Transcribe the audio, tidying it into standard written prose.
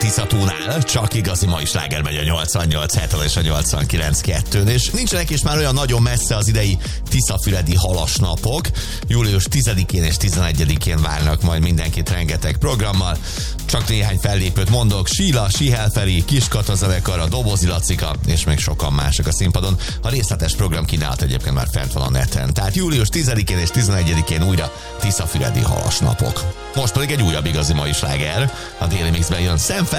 Tiszatónál, csak igazi mai sláger megy a 88.7 és a 89.2-n, és nincsenek is már olyan nagyon messze az idei tiszafüredi halasnapok. Július 10-én és 11-én várnak majd mindenkit rengeteg programmal. Csak néhány fellépőt mondok: Síla, Sihelferi, Kiskata zenekar, a Dobozi Lacika, és még sokan mások a színpadon. A részletes program kínálat egyébként már fent van a neten. Tehát július 10-én és 11-én újra tiszafüredi halasnapok. Most pedig egy újabb igazi mai sláger. A Déli Mixben jön Sam